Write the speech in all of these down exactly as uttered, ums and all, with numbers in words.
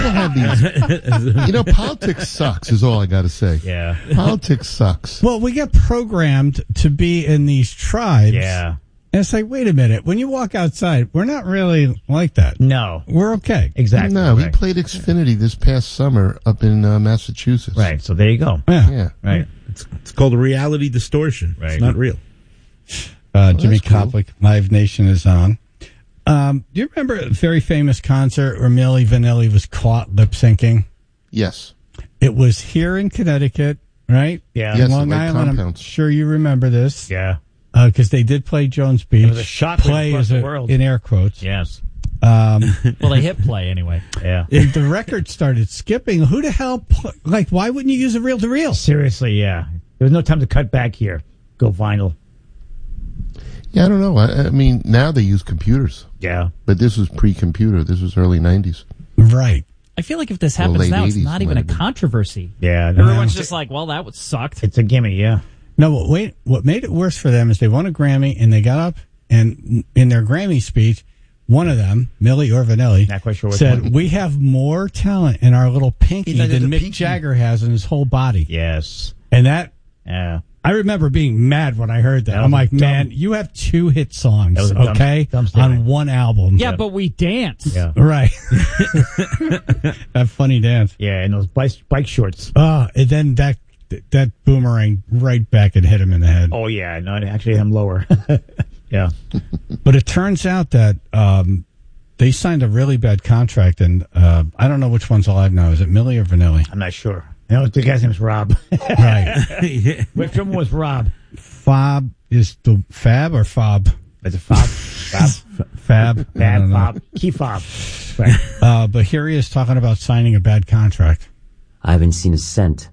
have these. You know, politics sucks. Is all I got to say. Yeah, politics sucks. Well, we get programmed to be in these tribes. Yeah. And it's like, wait a minute. When you walk outside, we're not really like that. No. We're okay. Exactly. No, right. he played Xfinity this past summer up in uh, Massachusetts. Right, so there you go. Yeah. Yeah. Right. It's, it's called a reality distortion. Right. It's not real. Uh, Jimmy that's cool. Koplik, Live Nation is on. Um, do you remember a very famous concert where Milli Vanilli was caught lip syncing? Yes. It was here in Connecticut, right? Yeah. Yes, Long at Lake Island. I'm Compounds. sure you remember this. Yeah. Because they did play Jones Beach. It was a shot play across is the a, world. in air quotes. Yes. Um, Well, they hit play anyway. Yeah. and the record started skipping. Who the hell? Pl- like, why wouldn't you use a reel to reel? Seriously, yeah. There was no time to cut back here. Go vinyl. Yeah, I don't know. I, I mean, now they use computers, Yeah. but this was pre-computer. This was early nineties. Right. I feel like if this Well, happens late now, it's eighties not even might a have been. controversy. Yeah. no, Everyone's no. just like, well, that was sucked. It's a gimme, yeah. No, what, wait, what made it worse for them is they won a Grammy and they got up and in their Grammy speech, one of them, Milli or Vanilli, Not quite sure which said, one. we have more talent in our little pinky He did than the Mick pinky. Jagger has in his whole body. Yes. And that, Yeah. I remember being mad when I heard that. That was I'm like, dumb. man, you have two hit songs, That was a dumb- okay, dumb statement. on one album. Yeah, but we dance. Yeah. Right. That funny dance. Yeah, and those bike, bike shorts. Oh, and then that that boomerang right back and hit him in the head. Oh, yeah. No, it actually hit him lower. Yeah. But it turns out that um, they signed a really bad contract, and uh, I don't know which one's alive now. Is it Milli or Vanilli? I'm not sure. I know the guy's name's Rob. Right. Which one was Rob? Fob is the Fab or Fob? It's a fob. Fob. F- Fab. I Bad don't know. fob. Key fob. Right. Uh, but here he is talking about signing a bad contract. I haven't seen a cent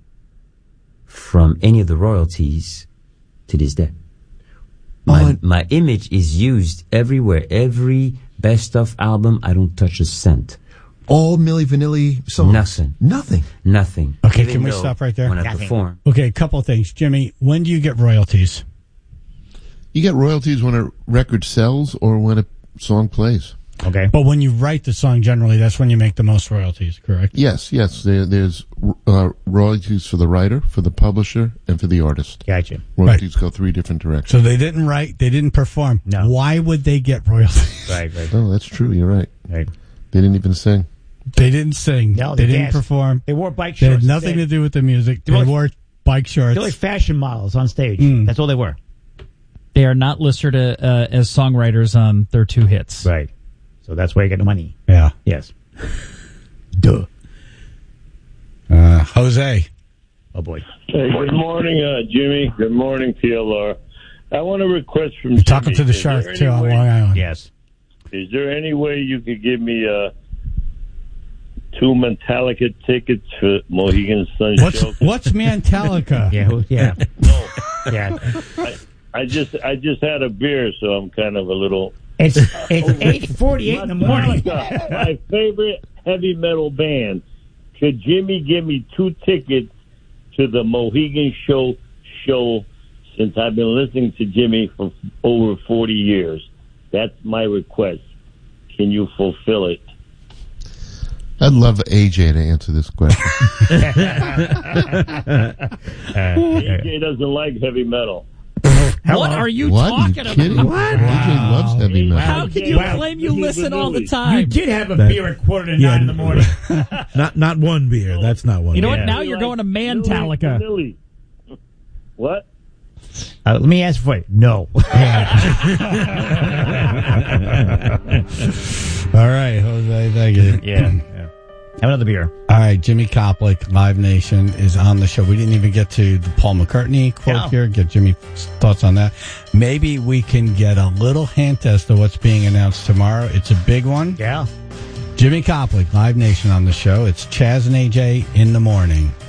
from any of the royalties to this day. My, Oh, my image is used everywhere. Every best of album, I don't touch a cent. All Milli Vanilli songs. Nothing. Nothing. Nothing. Okay, Even can we though stop right there? When I Nothing. perform. Okay, a couple of things. Jimmy, when do you get royalties? You get royalties when a record sells or when a song plays. Okay. But when you write the song, generally, that's when you make the most royalties, correct? Yes, yes. There, there's uh, royalties for the writer, for the publisher, and for the artist. Gotcha. Royalties go three different directions. So they didn't write, they didn't perform. No. Why would they get royalties? Right, right, Oh, that's true. You're right. right. They didn't even sing. They didn't sing. No, they they didn't danced. perform. They wore bike They shorts. had nothing They- to do with the music. They They're like- wore bike shorts. They're like fashion models on stage. Mm. That's all they were. They are not listed uh, uh, as songwriters on their two hits. Right. So that's where you get the money. yeah. Yes. Duh. Uh, Jose. Oh, boy. Hey, good morning, uh, Jimmy. Good morning, P L R. I want a request from You're talking Jimmy. to the Is there shark, any too, on way- Long Island. Yes. Is there any way you could give me uh, two Metallica tickets for Mohegan Sun What's show? what's Metallica? Yeah. who- Yeah. No, Yeah. I, I just I just had a beer, so I'm kind of a little. It's it's eight forty eight in the morning. Metallica, my favorite heavy metal band. Could Jimmy give me two tickets to the Mohegan Show show? Since I've been listening to Jimmy for over forty years, that's my request. Can you fulfill it? I'd love A J to answer this question. A J doesn't like heavy metal. What are you what? talking you kidding? about? What? A J loves heavy metal. How can you Wow. claim you listen all the You time? did have a That- beer at quarter to Yeah. nine in the morning. Not not one beer. That's not one. You know beer. what? Now you're going to Mantalica. Millie. What? Uh, let me ask for you. No. All right, Jose, thank you. Yeah. yeah. Have another beer. All right, Jimmy Koplik, Live Nation, is on the show. We didn't even get to the Paul McCartney quote No. here, get Jimmy's thoughts on that. Maybe we can get a little hint as to what's being announced tomorrow. It's a big one. Yeah. Jimmy Koplik, Live Nation on the show. It's Chaz and A J in the morning.